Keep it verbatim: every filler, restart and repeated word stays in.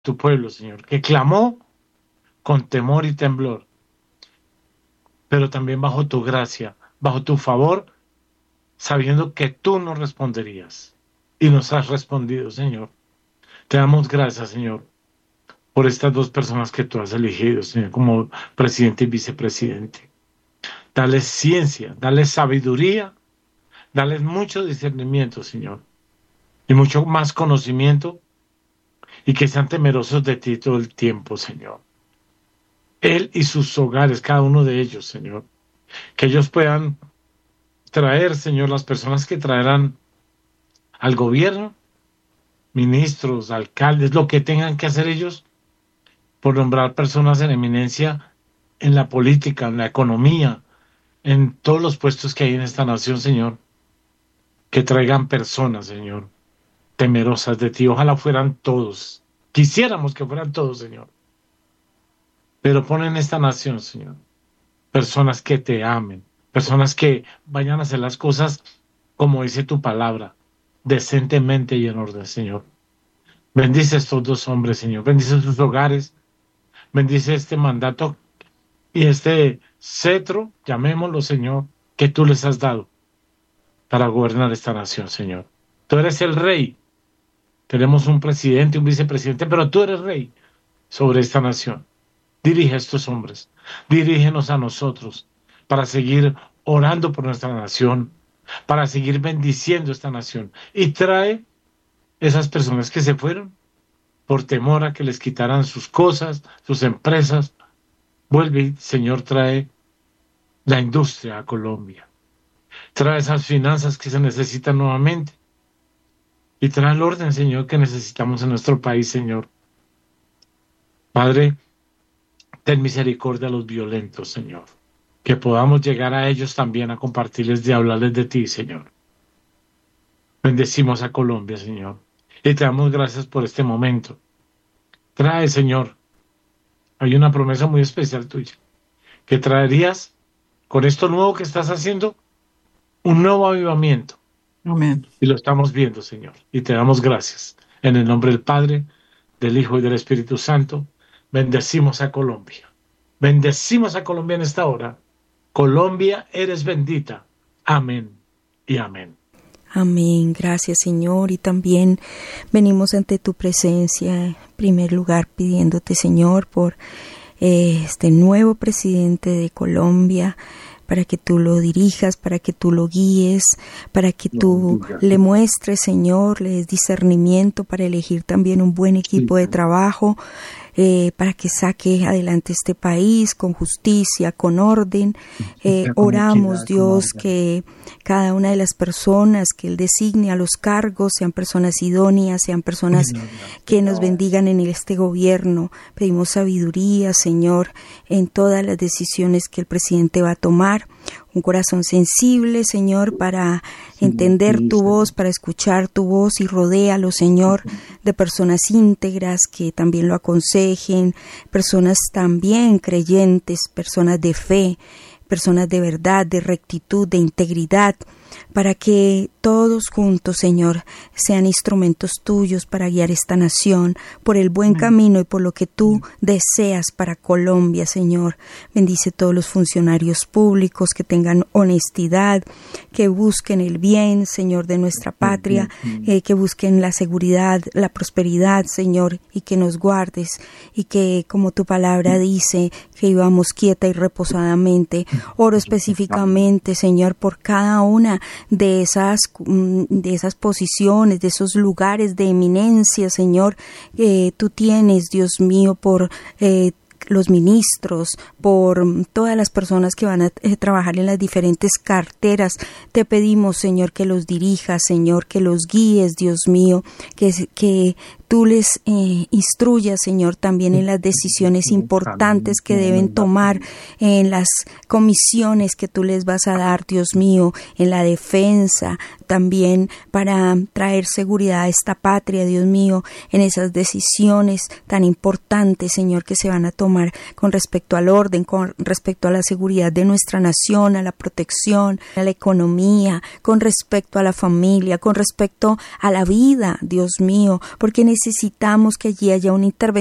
tu pueblo, Señor, que clamó con temor y temblor, pero también bajo tu gracia, bajo tu favor, sabiendo que tú nos responderías. Y nos has respondido, Señor. Te damos gracias, Señor, por estas dos personas que tú has elegido, Señor, como presidente y vicepresidente. Dales ciencia, dales sabiduría, dales mucho discernimiento, Señor, y mucho más conocimiento, y que sean temerosos de ti todo el tiempo, Señor. Él y sus hogares, cada uno de ellos, Señor. Que ellos puedan traer, Señor, las personas que traerán al gobierno, ministros, alcaldes, lo que tengan que hacer ellos, por nombrar personas en eminencia en la política, en la economía, en todos los puestos que hay en esta nación, Señor. Que traigan personas, Señor, temerosas de ti. Ojalá fueran todos. Quisiéramos que fueran todos, Señor. Pero pon en esta nación, Señor, personas que te amen, personas que vayan a hacer las cosas como dice tu palabra, decentemente y en orden, Señor. Bendice a estos dos hombres, Señor. Bendice sus hogares. Bendice este mandato y este cetro, llamémoslo, Señor, que tú les has dado para gobernar esta nación, Señor. Tú eres el rey. Tenemos un presidente, un vicepresidente, pero tú eres rey sobre esta nación. Dirige a estos hombres. Dirígenos a nosotros para seguir orando por nuestra nación, para seguir bendiciendo esta nación. Y trae esas personas que se fueron por temor a que les quitaran sus cosas, sus empresas. Vuelve, Señor, trae la industria a Colombia. Trae esas finanzas que se necesitan nuevamente. Y trae el orden, Señor, que necesitamos en nuestro país, Señor. Padre, ten misericordia a los violentos, Señor. Que podamos llegar a ellos también a compartirles y hablarles de ti, Señor. Bendecimos a Colombia, Señor. Y te damos gracias por este momento. Trae, Señor. Hay una promesa muy especial tuya. Que traerías, con esto nuevo que estás haciendo, un nuevo avivamiento. Amén. Y lo estamos viendo, Señor. Y te damos gracias. En el nombre del Padre, del Hijo y del Espíritu Santo, bendecimos a Colombia. Bendecimos a Colombia en esta hora. Colombia, eres bendita. Amén y amén. Amén. Gracias, Señor. Y también venimos ante tu presencia, en primer lugar, pidiéndote, Señor, por eh, este nuevo presidente de Colombia, para que tú lo dirijas, para que tú lo guíes, para que tú le muestres, Señor, le des discernimiento para elegir también un buen equipo de trabajo, eh, para que saque adelante este país con justicia, con orden. Eh, oramos, Dios, que cada una de las personas que Él designe a los cargos sean personas idóneas, sean personas que nos bendigan en este gobierno. Pedimos sabiduría, Señor, en todas las decisiones que el presidente va a tomar. Un corazón sensible, Señor, para entender tu voz, para escuchar tu voz, y rodéalo, Señor, de personas íntegras que también lo aconsejen, personas también creyentes, personas de fe, personas de verdad, de rectitud, de integridad, para que todos juntos, Señor, sean instrumentos tuyos para guiar esta nación por el buen camino y por lo que tú deseas para Colombia, Señor. Bendice todos los funcionarios públicos que tengan honestidad, que busquen el bien, Señor, de nuestra patria, eh, que busquen la seguridad, la prosperidad, Señor, y que nos guardes, y que, como tu palabra dice, que vivamos quieta y reposadamente. Oro específicamente, Señor, por cada una de esas de esas posiciones, de esos lugares de eminencia, Señor, que tú tienes, Dios mío, por eh, los ministros, por todas las personas que van a eh, trabajar en las diferentes carteras. Te pedimos, Señor, que los dirijas, Señor, que los guíes, Dios mío, que, que tú les eh, instruyas, Señor, también en las decisiones importantes que deben tomar, en las comisiones que tú les vas a dar, Dios mío, en la defensa, también para traer seguridad a esta patria, Dios mío, en esas decisiones tan importantes, Señor, que se van a tomar con respecto al orden, con respecto a la seguridad de nuestra nación, a la protección, a la economía, con respecto a la familia, con respecto a la vida, Dios mío, porque en necesitamos que allí haya una intervención